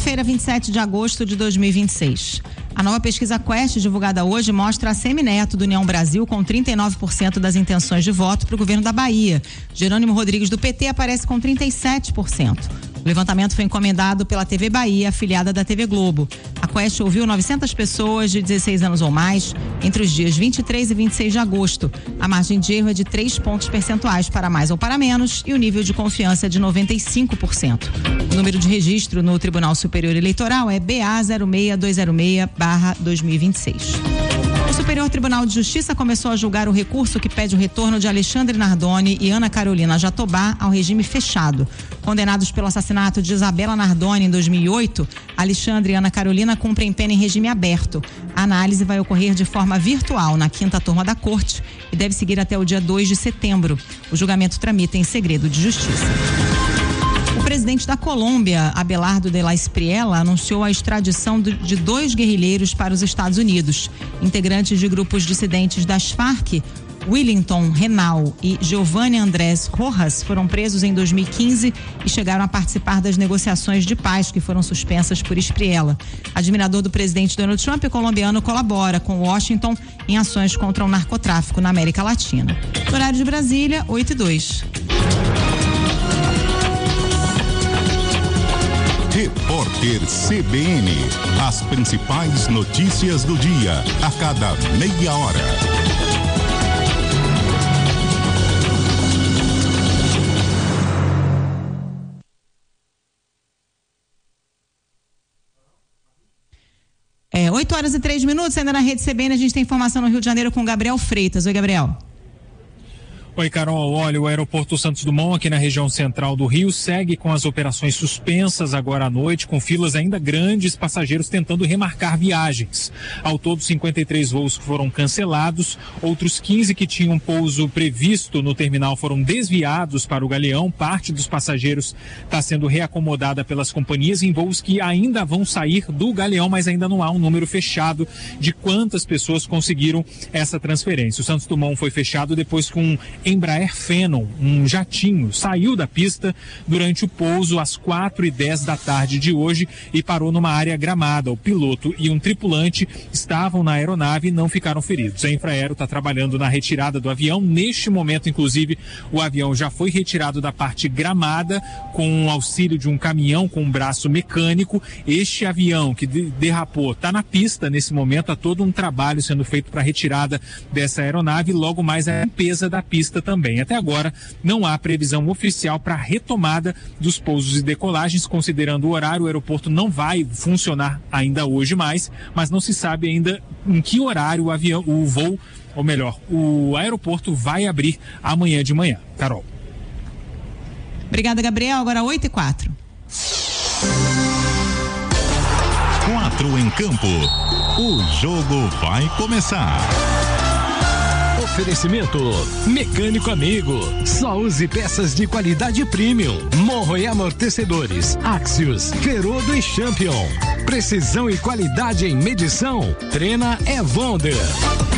Quinta-feira, 27 de agosto de 2026. A nova pesquisa Quest, divulgada hoje, mostra a Semineto do União Brasil com 39% das intenções de voto para o governo da Bahia. Jerônimo Rodrigues do PT aparece com 37%. O levantamento foi encomendado pela TV Bahia, afiliada da TV Globo. A Quest ouviu 900 pessoas de 16 anos ou mais entre os dias 23 e 26 de agosto. A margem de erro é de 3 pontos percentuais para mais ou para menos e o nível de confiança é de 95%. O número de registro no Tribunal Superior Eleitoral é BA 06206/2026. O Superior Tribunal de Justiça começou a julgar o recurso que pede o retorno de Alexandre Nardoni e Ana Carolina Jatobá ao regime fechado. Condenados pelo assassinato de Isabela Nardoni em 2008, Alexandre e Ana Carolina cumprem pena em regime aberto. A análise vai ocorrer de forma virtual na 5ª turma da Corte e deve seguir até o dia 2 de setembro. O julgamento tramita em segredo de justiça. O presidente da Colômbia, Abelardo de la Espriella, anunciou a extradição de 2 guerrilheiros para os Estados Unidos. Integrantes de grupos dissidentes das Farc, Willington Renal e Giovanni Andrés Rojas, foram presos em 2015 e chegaram a participar das negociações de paz que foram suspensas por Espriella. Admirador do presidente Donald Trump, o colombiano colabora com Washington em ações contra o narcotráfico na América Latina. Horário de Brasília, 8:02. Repórter CBN. As principais notícias do dia, a cada meia hora. É 8h03, ainda na Rede CBN a gente tem informação no Rio de Janeiro com Gabriel Freitas. Oi, Gabriel. Oi, Carol. Olha, o aeroporto Santos Dumont, aqui na região central do Rio, segue com as operações suspensas agora à noite, com filas ainda grandes, passageiros tentando remarcar viagens. Ao todo, 53 voos foram cancelados, outros 15 que tinham pouso previsto no terminal foram desviados para o Galeão. Parte dos passageiros está sendo reacomodada pelas companhias em voos que ainda vão sair do Galeão, mas ainda não há um número fechado de quantas pessoas conseguiram essa transferência. O Santos Dumont foi fechado depois que um Embraer Phenom, um jatinho, saiu da pista durante o pouso às 4:10 da tarde de hoje e parou numa área gramada. O piloto e um tripulante estavam na aeronave e não ficaram feridos. A Infraero está trabalhando na retirada do avião. Neste momento, inclusive, o avião já foi retirado da parte gramada com o auxílio de um caminhão com um braço mecânico. Este avião que derrapou está na pista nesse momento. Há todo um trabalho sendo feito para a retirada dessa aeronave e logo mais a limpeza da pista também. Até agora não há previsão oficial para a retomada dos pousos e decolagens. Considerando o horário, o aeroporto não vai funcionar ainda hoje mais, mas não se sabe ainda em que horário o aeroporto vai abrir amanhã de manhã. Carol. Obrigada, Gabriel. Agora 8:04. 4 em campo. O jogo vai começar. Oferecimento Mecânico Amigo. Só use peças de qualidade premium. Morro e amortecedores. Axios, Ferodo e Champion. Precisão e qualidade em medição. Trena é Wonder.